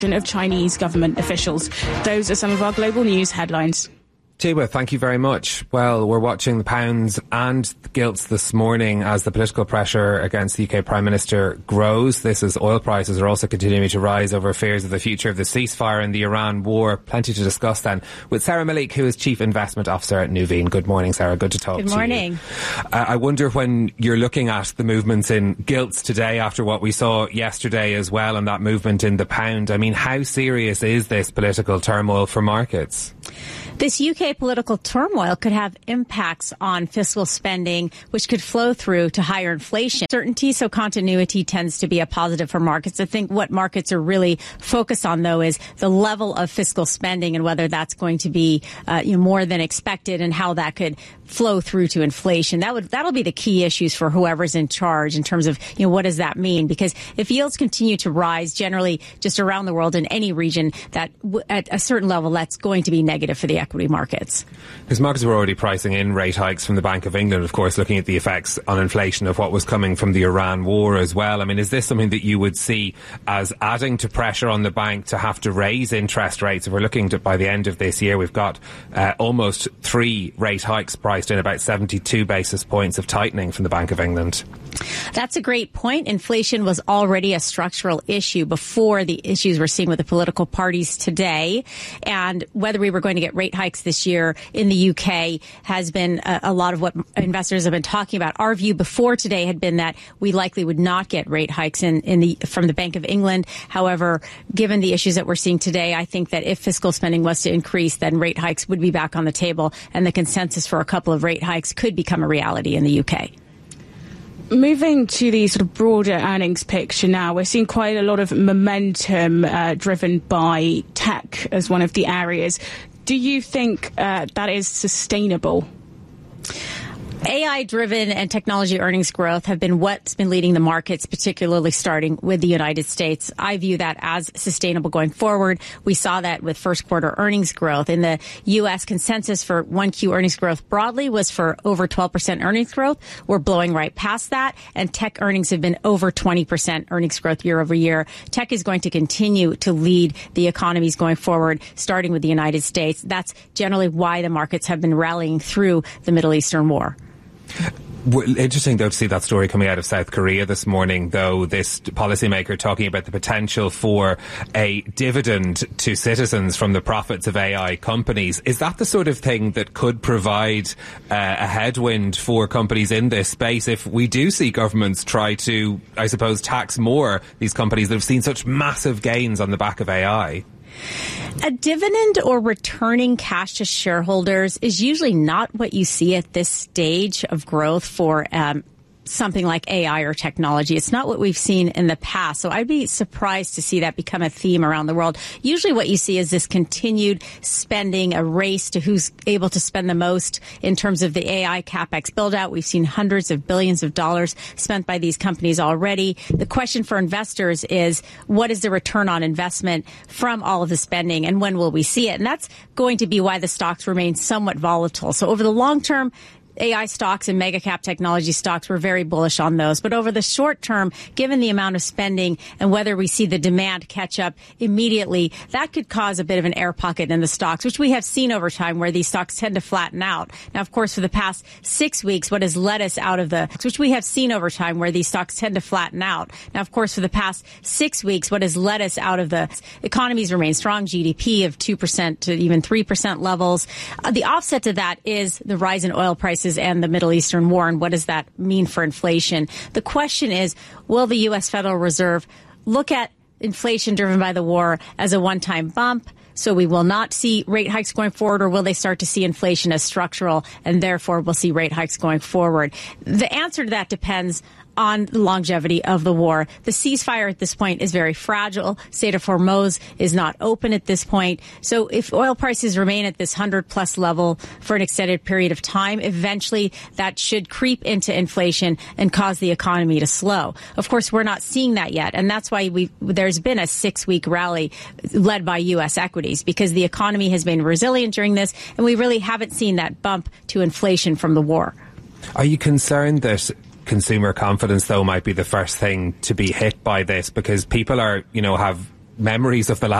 of Chinese government officials. Those are some of our global news headlines. Tuba, thank you very much. Well, we're watching the pounds and the gilts this morning as the political pressure against the UK Prime Minister grows. This as oil prices are also continuing to rise over fears of the future of the ceasefire and the Iran war. Plenty to discuss then with Sarah Malik, who is Chief Investment Officer at Nuveen. Good morning, Sarah. Good to talk to you. Good morning. I wonder, when you're looking at the movements in gilts today after what we saw yesterday as well, and that movement in the pound, I mean, how serious is this political turmoil for markets? This UK political turmoil could have impacts on fiscal spending, which could flow through to higher inflation. Certainty, so continuity tends to be a positive for markets. I think what markets are really focused on, though, is the level of fiscal spending and whether that's going to be more than expected and how that could flow through to inflation. That'll be the key issues for whoever's in charge in terms of, what does that mean? Because if yields continue to rise generally just around the world in any region, that at a certain level, that's going to be negative for the equity markets. Because markets were already pricing in rate hikes from the Bank of England, of course, looking at the effects on inflation of what was coming from the Iran war as well. I mean, is this something that you would see as adding to pressure on the bank to have to raise interest rates? If we're looking to, by the end of this year, we've got almost 3 rate hikes priced in, about 72 basis points of tightening from the Bank of England. That's a great point. Inflation was already a structural issue before the issues we're seeing with the political parties today. And whether we were going to get rate hikes this year in the UK has been a lot of what investors have been talking about. Our view before today had been that we likely would not get rate hikes from the Bank of England. However, given the issues that we're seeing today, I think that if fiscal spending was to increase, then rate hikes would be back on the table, and the consensus for a couple of rate hikes could become a reality in the UK. Moving to the sort of broader earnings picture now, we're seeing quite a lot of momentum driven by tech as one of the areas. Do you think that is sustainable? AI-driven and technology earnings growth have been what's been leading the markets, particularly starting with the United States. I view that as sustainable going forward. We saw that with first quarter earnings growth. In the U.S., consensus for 1Q earnings growth broadly was for over 12% earnings growth. We're blowing right past that, and tech earnings have been over 20% earnings growth year over year. Tech is going to continue to lead the economies going forward, starting with the United States. That's generally why the markets have been rallying through the Middle Eastern war. Interesting, though, to see that story coming out of South Korea this morning, though, this policymaker talking about the potential for a dividend to citizens from the profits of AI companies. Is that the sort of thing that could provide a headwind for companies in this space if we do see governments try to, I suppose, tax more these companies that have seen such massive gains on the back of AI? A dividend or returning cash to shareholders is usually not what you see at this stage of growth for something like AI or technology. It's not what we've seen in the past. So I'd be surprised to see that become a theme around the world. Usually what you see is this continued spending, a race to who's able to spend the most in terms of the AI CapEx build out. We've seen hundreds of billions of dollars spent by these companies already. The question for investors is, what is the return on investment from all of the spending, and when will we see it? And that's going to be why the stocks remain somewhat volatile. So over the long term, AI stocks and mega cap technology stocks, we're very bullish on those. But over the short term, given the amount of spending and whether we see the demand catch up immediately, that could cause a bit of an air pocket in the stocks, which we have seen over time where these stocks tend to flatten out. Now, of course, for the past 6 weeks, what has led us out of the economies remain strong, GDP of 2% to even 3% levels. The offset to that is the rise in oil prices and the Middle Eastern war, and what does that mean for inflation? The question is, will the U.S. Federal Reserve look at inflation driven by the war as a one-time bump, so we will not see rate hikes going forward, or will they start to see inflation as structural and therefore we'll see rate hikes going forward? The answer to that depends on the longevity of the war. The ceasefire at this point is very fragile. Strait of Hormuz is not open at this point. So if oil prices remain at this 100-plus level for an extended period of time, eventually that should creep into inflation and cause the economy to slow. Of course, we're not seeing that yet, and that's why there's been a 6-week rally led by U.S. equities, because the economy has been resilient during this, and we really haven't seen that bump to inflation from the war. Are you concerned that consumer confidence, though, might be the first thing to be hit by this, because people are, have memories of the last